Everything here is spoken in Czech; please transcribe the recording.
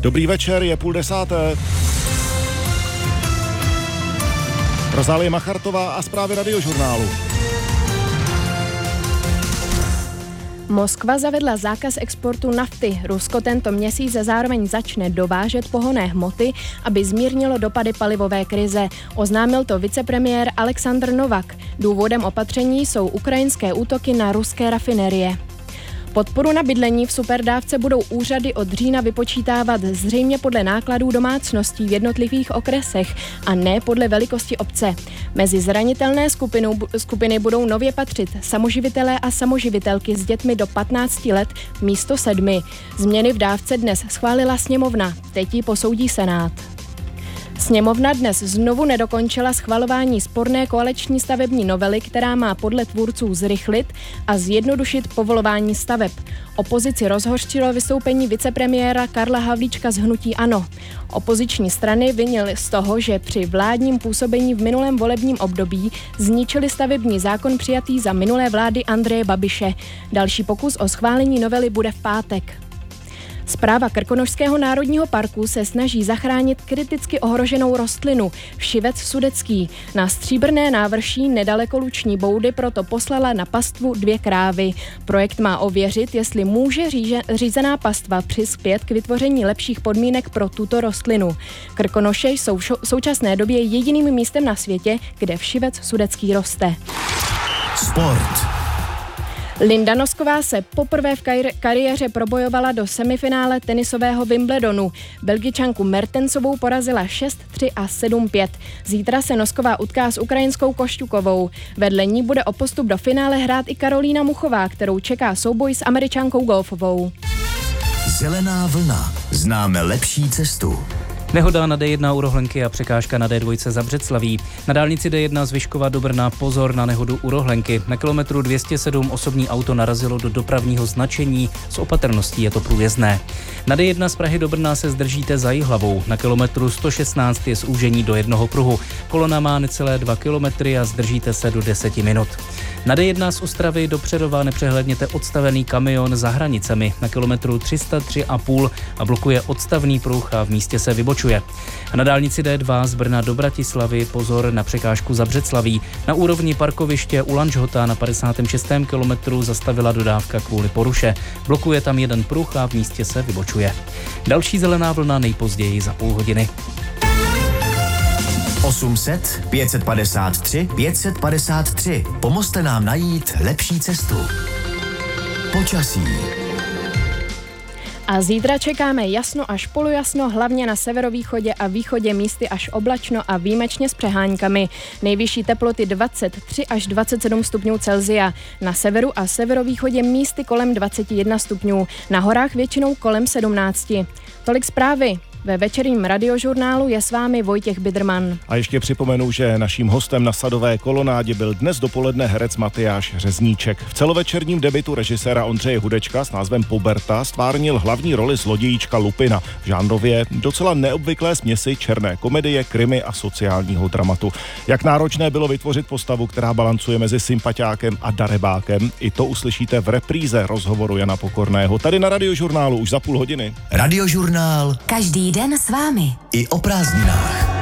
Dobrý večer, je 9:30. Rozálie Machartová a zprávy Radiožurnálu. Moskva zavedla zákaz exportu nafty. Rusko tento měsíc zároveň začne dovážet pohonné hmoty, aby zmírnilo dopady palivové krize. Oznámil to vicepremiér Aleksandr Novak. Důvodem opatření jsou ukrajinské útoky na ruské rafinerie. Podporu na bydlení v superdávce budou úřady od října vypočítávat zřejmě podle nákladů domácností v jednotlivých okresech a ne podle velikosti obce. Mezi zranitelné skupiny budou nově patřit samoživitelé a samoživitelky s dětmi do 15 let místo 7. Změny v dávce dnes schválila sněmovna, teď ji posoudí Senát. Sněmovna dnes znovu nedokončila schvalování sporné koaliční stavební novely, která má podle tvůrců zrychlit a zjednodušit povolování staveb. Opozici rozhořčilo vystoupení vicepremiéra Karla Havlíčka z hnutí ANO. Opoziční strany vinily z toho, že při vládním působení v minulém volebním období zničili stavební zákon přijatý za minulé vlády Andreje Babiše. Další pokus o schválení novely bude v pátek. Správa Krkonošského národního parku se snaží zachránit kriticky ohroženou rostlinu všivec sudecký. Na Stříbrné návrší nedaleko Luční Boudy proto poslala na pastvu 2 krávy. Projekt má ověřit, jestli může řízená pastva přispět k vytvoření lepších podmínek pro tuto rostlinu. Krkonoše jsou v současné době jediným místem na světě, kde všivec sudecký roste. Sport. Linda Nosková se poprvé v kariéře probojovala do semifinále tenisového Wimbledonu. Belgičanku Mertensovou porazila 6-3 a 7-5. Zítra se Nosková utká s ukrajinskou Košťukovou. Vedle ní bude o postup do finále hrát i Karolína Muchová, kterou čeká souboj s Američankou Golfovou. Zelená vlna. Známe lepší cestu. Nehoda na D1 u Rohlenky a překážka na D2 za Břeclaví. Na dálnici D1 z Vyškova do Brna pozor na nehodu u Rohlenky. Na kilometru 207 osobní auto narazilo do dopravního značení. S opatrností je to průjezdné. Na D1 z Prahy do Brna se zdržíte za Jihlavou. Na kilometru 116 je zúžení do jednoho pruhu. Kolona má necelé 2 kilometry a zdržíte se do 10 minut. Na D1 z Ostravy do Přerova nepřehledněte odstavený kamion za hranicemi. Na kilometru 303,5 a blokuje odstavný pruh a v místě se vybočuje. A na dálnici D2 z Brna do Bratislavy pozor na překážku za Břeclaví. Na úrovni parkoviště u Lanžhota na 56. kilometru zastavila dodávka kvůli poruše. Blokuje tam jeden pruh a v místě se vybočuje. Další zelená vlna nejpozději za půl hodiny. 800 553 553. Pomozte nám najít lepší cestu. Počasí. A zítra čekáme jasno až polojasno, hlavně na severovýchodě a východě místy až oblačno a výjimečně s přeháňkami. Nejvyšší teploty 23 až 27 stupňů Celsia. Na severu a severovýchodě místy kolem 21 stupňů. Na horách většinou kolem 17. Tolik zprávy. Ve večerním Radiožurnálu je s vámi Vojtěch Bidrman. A ještě připomenu, že naším hostem na Sadové kolonádě byl dnes dopoledne herec Matyáš Řezníček. V celovečerním debutu režiséra Ondřeje Hudečka s názvem Puberta stvárnil hlavní roli zlodějíčka Lupina v žánrově docela neobvyklé směsi černé komedie, krimi a sociálního dramatu. Jak náročné bylo vytvořit postavu, která balancuje mezi sympatiákem a darebákem, i to uslyšíte v repríze rozhovoru Jana Pokorného. Tady na Radiožurnálu už za půl hodiny. Radiožurnál. Každý den s vámi. I o prázdninách.